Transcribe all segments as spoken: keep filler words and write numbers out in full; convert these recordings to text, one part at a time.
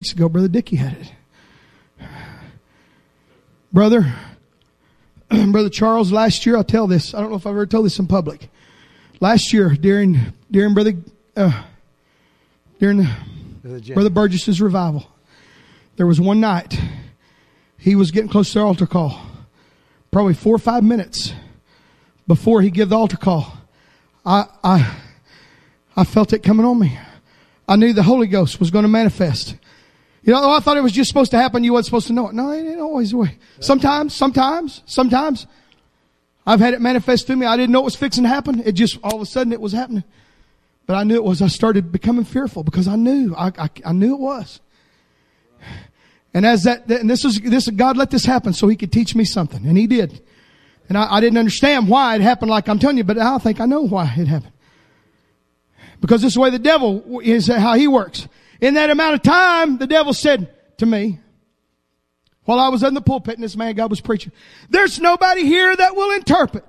weeks ago, Brother Dickey had it. Brother, Brother Charles, last year, I'll tell this. I don't know if I've ever told this in public. Last year, during, during Brother, uh, during Brother, Brother Burgess's revival, there was one night, he was getting close to the altar call. Probably four or five minutes before he gave the altar call. I, I, I felt it coming on me. I knew the Holy Ghost was going to manifest. You know, I thought it was just supposed to happen. You wasn't supposed to know it. No, it ain't always the way. Sometimes, sometimes, sometimes I've had it manifest to me. I didn't know it was fixing to happen. It just, all of a sudden it was happening. But I knew it was. I started becoming fearful because I knew, I, I, I knew it was. And as that, and this is, this, God let this happen so he could teach me something. And he did. And I, I didn't understand why it happened like I'm telling you, but I think I know why it happened. Because this is the way the devil is, how he works. In that amount of time, the devil said to me, while I was in the pulpit and this man God was preaching, there's nobody here that will interpret.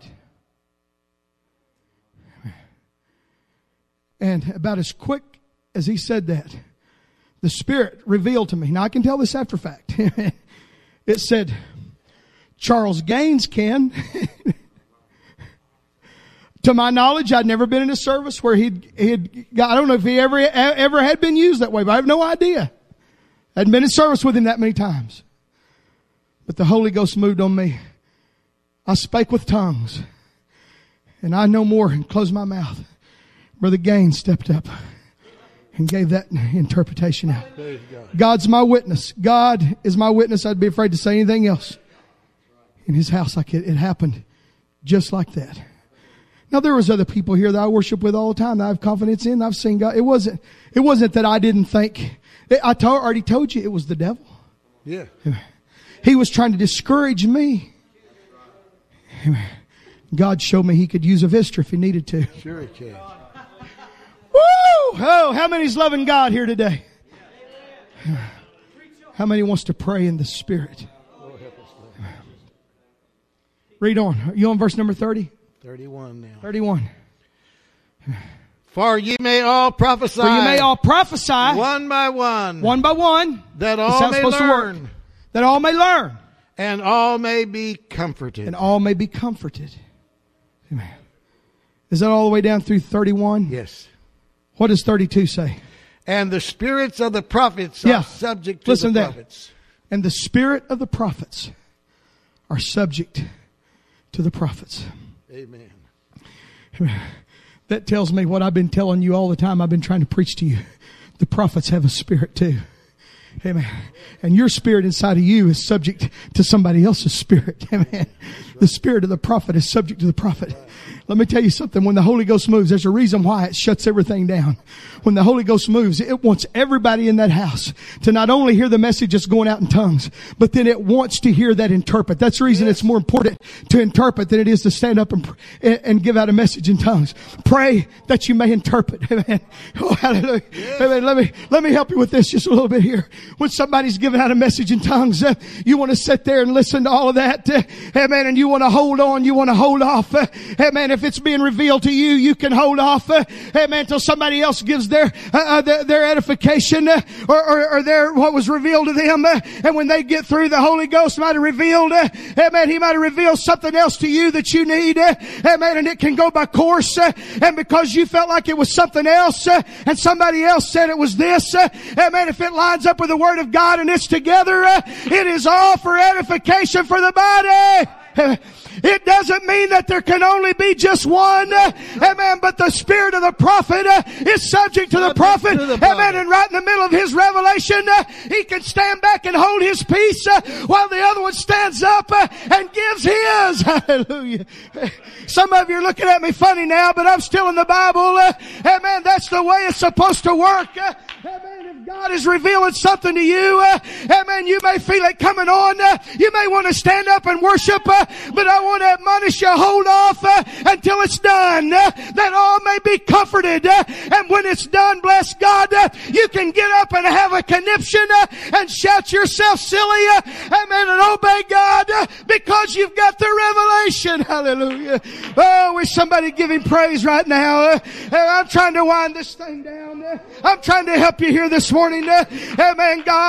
And about as quick as he said that, the Spirit revealed to me. Now I can tell this after fact. It said, Charles Gaines can. To my knowledge, I'd never been in a service where he'd, he'd got, I don't know if he ever, ever had been used that way, but I have no idea. I hadn't been in service with him that many times. But the Holy Ghost moved on me. I spake with tongues. And I no more and closed my mouth. Brother Gaines stepped up and gave that interpretation out. God's my witness. God is my witness. I'd be afraid to say anything else. In his house, like it, it happened just like that. Now there was other people here that I worship with all the time that I have confidence in. I've seen God. It wasn't, it wasn't that I didn't think. I told, already told you it was the devil. Yeah. He was trying to discourage me. God showed me he could use a visitor if he needed to. Sure he can. Woo! Oh, how many's loving God here today? How many wants to pray in the Spirit? Read on. Are you on verse number thirty? thirty-one now. thirty-one. For ye may all prophesy. For you may all prophesy. One by one. One by one. That all may learn. That all may learn. And all may be comforted. And all may be comforted. Amen. Is that all the way down through thirty-one? Yes. What does thirty-two say? And the spirits of the prophets yeah. are subject to Listen the there. prophets. And the spirit of the prophets are subject to the prophets. Amen. That tells me what I've been telling you all the time. I've been trying to preach to you. The prophets have a spirit too. Amen. And your spirit inside of you is subject to somebody else's spirit. Amen. The spirit of the prophet is subject to the prophet. Let me tell you something. When the Holy Ghost moves, there's a reason why it shuts everything down. When the Holy Ghost moves, it wants everybody in that house to not only hear the message that's going out in tongues, but then it wants to hear that interpret. That's the reason it's more important to interpret than it is to stand up and, and give out a message in tongues. Pray that you may interpret. Amen. Oh, hallelujah. Amen. Let me, let me help you with this just a little bit here. When somebody's giving out a message in tongues, uh, you want to sit there and listen to all of that. Uh, amen. And you want to hold on. You want to hold off. Uh, amen. If it's being revealed to you, you can hold off. Uh, amen. Until somebody else gives their, uh, their, their edification, uh, or, or, or their, what was revealed to them. Uh, and when they get through, the Holy Ghost might have revealed, uh, amen. He might have revealed something else to you that you need. Uh, amen. And it can go by course. Uh, and because you felt like it was something else, uh, and somebody else said it was this, uh, amen. If it lines up with the Word of God and it's together, uh, it is all for edification for the body. It doesn't mean that there can only be just one. Uh, amen. But the spirit of the prophet uh, is subject to the prophet. To the amen. And right in the middle of his revelation, uh, he can stand back and hold his peace uh, while the other one stands up uh, and gives his. Hallelujah. Some of you are looking at me funny now, but I'm still in the Bible. Uh, amen. That's the way it's supposed to work. Uh, amen. If God is revealing something to you, uh, amen, you may feel it coming on. Uh, you may want to stand up and worship, uh, but I want to admonish you, hold off uh, until it's done, uh, that all may be comforted. Uh, and when it's done, bless God, uh, you can get up and have a conniption uh, and shout yourself silly, uh, amen, and obey God uh, because you've got the revelation. Hallelujah. Oh, wish somebody give him praise right now. Uh, I'm trying to wind this thing down. Uh, I'm trying to help you here this morning. Uh, amen, God.